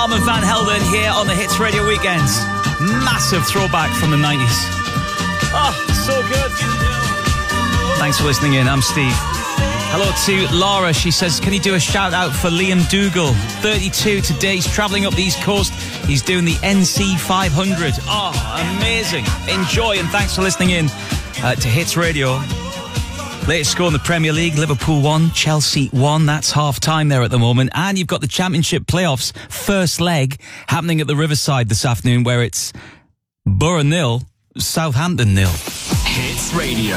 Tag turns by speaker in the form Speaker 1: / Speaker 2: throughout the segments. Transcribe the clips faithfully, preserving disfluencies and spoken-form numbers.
Speaker 1: Armand Van Helden here on the Hits Radio Weekends. Massive throwback from the nineties. Oh, so good. Thanks for listening in. I'm Steve. Hello to Laura. She says, can you do a shout out for Liam Dougal? thirty-two today. He's travelling up the East Coast. He's doing the N C five hundred. Oh, amazing. Enjoy, and thanks for listening in uh, to Hits Radio. Latest score in the Premier League, Liverpool one, Chelsea one. That's half-time there at the moment. And you've got the Championship playoffs first leg happening at the Riverside this afternoon, where it's Borough nil, Southampton nil.
Speaker 2: Hits Radio.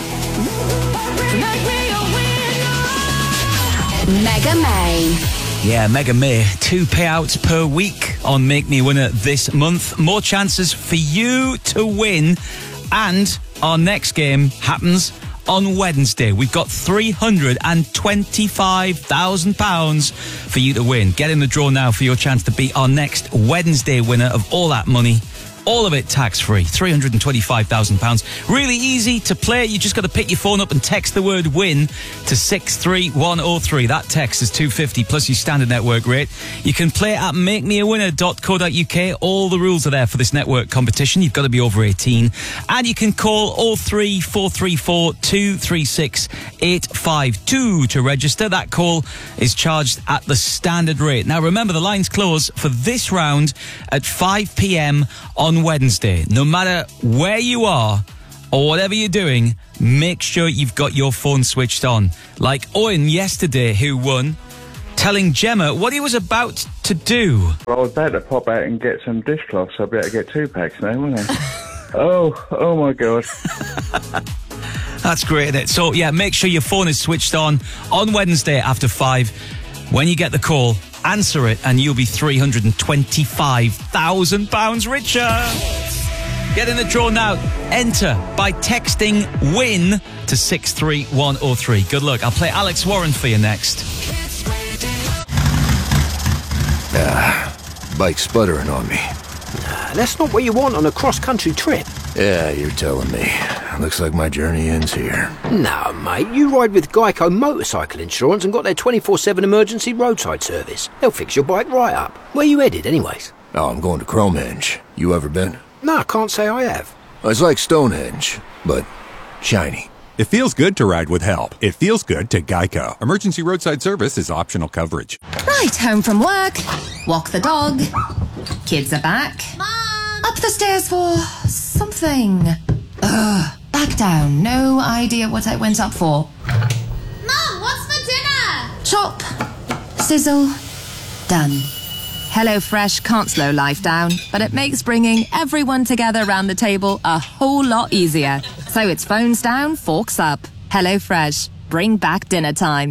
Speaker 3: Mega May.
Speaker 1: Yeah, Mega May. Two payouts per week on Make Me a Winner this month. More chances for you to win. And our next game happens on Wednesday. We've got three hundred twenty-five thousand pounds for you to win. Get in the draw now for your chance to be our next Wednesday winner of all that money. All of it tax-free. three hundred twenty-five thousand pounds. Really easy to play. You just got to pick your phone up and text the word WIN to six three one oh three. That text is two fifty plus your standard network rate. You can play at make me a winner dot co dot uk. All the rules are there for this network competition. You've got to be over eighteen. And you can call oh three four three four two three six eight five two to register. That call is charged at the standard rate. Now remember, the lines close for this round at five p.m. on Wednesday. No matter where you are or whatever you're doing, make sure you've got your phone switched on. Like Owen yesterday, who won, telling Gemma what he was about to do.
Speaker 4: Well, I was about to pop out and get some dishcloths, so I'd better get two packs now, wouldn't I? oh, oh my God.
Speaker 1: That's great, isn't it? So, yeah, make sure your phone is switched on on Wednesday after five. When you get the call, answer it and you'll be three hundred twenty-five thousand pounds richer. Get in the draw now. Enter by texting WIN to six three one oh three. Good luck. I'll play Alex Warren for you next.
Speaker 5: Ah, bike's sputtering on me.
Speaker 6: Nah, that's not what you want on a cross-country trip.
Speaker 5: Yeah, you're telling me. Looks like my journey ends here.
Speaker 6: No, mate, you ride with Geico Motorcycle Insurance and got their twenty-four seven emergency roadside service. They'll fix your bike right up. Where you headed, anyways?
Speaker 5: Oh, I'm going to Cromhenge. You ever been?
Speaker 6: No, I can't say I have.
Speaker 5: It's like Stonehenge, but shiny.
Speaker 7: It feels good to ride with help. It feels good to Geico. Emergency roadside service is optional coverage.
Speaker 8: Right, home from work. Walk the dog. Kids are back.
Speaker 3: Mom!
Speaker 8: Up the stairs for something. Ugh. Back down. No idea what I went up for.
Speaker 3: Mom, what's for dinner?
Speaker 8: Chop. Sizzle. Done. HelloFresh can't slow life down, but it makes bringing everyone together around the table a whole lot easier. So it's phones down, forks up. HelloFresh. Bring back dinner time.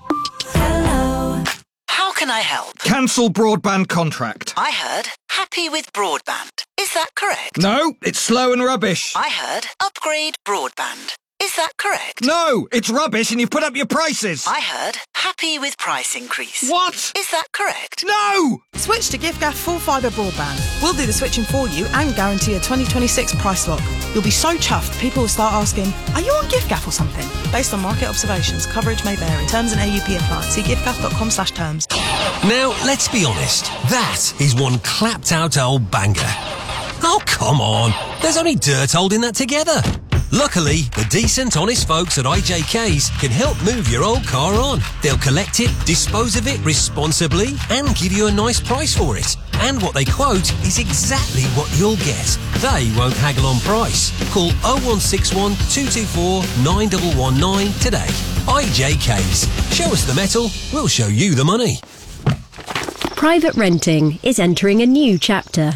Speaker 9: Hello. How can I help?
Speaker 10: Cancel broadband contract.
Speaker 9: I heard happy with broadband. Is that correct?
Speaker 10: No, it's slow and rubbish.
Speaker 9: I heard upgrade broadband. Is that correct?
Speaker 10: No, it's rubbish and you've put up your prices.
Speaker 9: I heard happy with price increase.
Speaker 10: What?
Speaker 9: Is that correct?
Speaker 10: No!
Speaker 11: Switch to giffgaff full fibre broadband. We'll do the switching for you and guarantee a twenty twenty-six price lock. You'll be so chuffed, people will start asking, are you on giffgaff or something? Based on market observations, coverage may vary. Terms and A U P apply. See giffgaff dot com slash terms.
Speaker 12: Now, let's be honest. That is one clapped out old banger. Oh, come on. There's only dirt holding that together. Luckily, the decent, honest folks at I J K's can help move your old car on. They'll collect it, dispose of it responsibly, and give you a nice price for it. And what they quote is exactly what you'll get. They won't haggle on price. Call oh one six one, two two four, nine one one nine today. I J K's. Show us the metal, we'll show you the money.
Speaker 13: Private renting is entering a new chapter.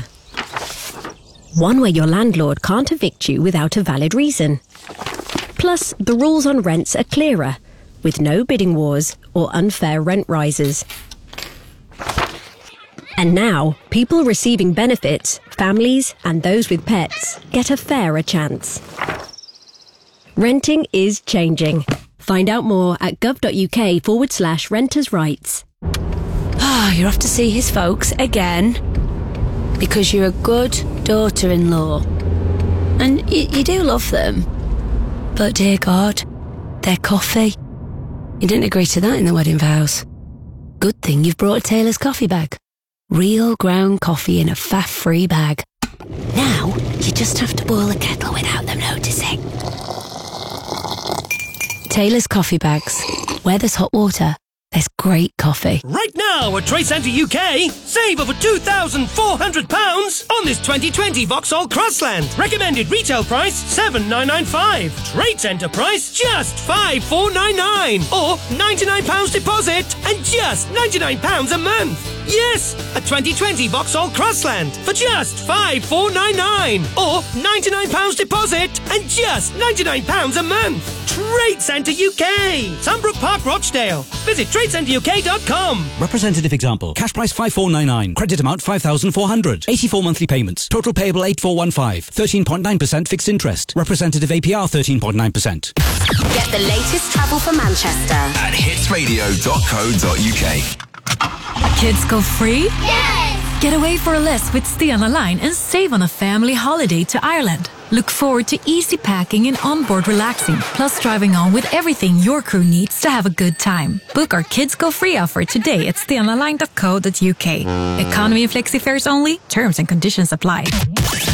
Speaker 13: One where your landlord can't evict you without a valid reason. Plus, the rules on rents are clearer, with no bidding wars or unfair rent rises. And now, people receiving benefits, families and those with pets, get a fairer chance. Renting is changing. Find out more at gov.uk forward slash renters' rights.
Speaker 14: Ah, you're off to see his folks again. Because you're a good daughter-in-law. And y- you do love them. But dear God, their coffee. You didn't agree to that in the wedding vows. Good thing you've brought a tailor's coffee bag. Real ground coffee in a faff-free bag. Now, you just have to boil the kettle without them noticing. Taylor's coffee bags. Where there's hot water, there's great coffee.
Speaker 2: Right now at Trade Centre U K, save over two thousand four hundred pounds on this twenty twenty Vauxhall Crossland. Recommended retail price seven thousand nine hundred ninety-five pounds. Trade Centre price just five thousand four hundred ninety-nine pounds. Or ninety-nine pounds deposit and just ninety-nine pounds a month. Yes, a twenty twenty Vauxhall Crossland for just five thousand four hundred ninety-nine pounds. Or ninety-nine pounds deposit and just ninety-nine pounds a month. Trade Centre U K, Sunbrook Park, Rochdale. Visit trade centre U K dot com.
Speaker 15: Representative example. Cash price five thousand four hundred ninety-nine. Credit amount five thousand four hundred. eighty-four monthly payments. Total payable eight thousand four hundred fifteen. thirteen point nine percent fixed interest. Representative A P R thirteen point nine percent.
Speaker 3: Get the latest travel for Manchester
Speaker 16: at hits radio dot co dot U K.
Speaker 17: Kids go free?
Speaker 3: Yes!
Speaker 17: Get away for a list with Stena Line and save on a family holiday to Ireland. Look forward to easy packing and onboard relaxing, plus driving on with everything your crew needs to have a good time. Book our Kids Go Free offer today at stena line dot co dot U K. Economy and flexi fares only. Terms and conditions apply.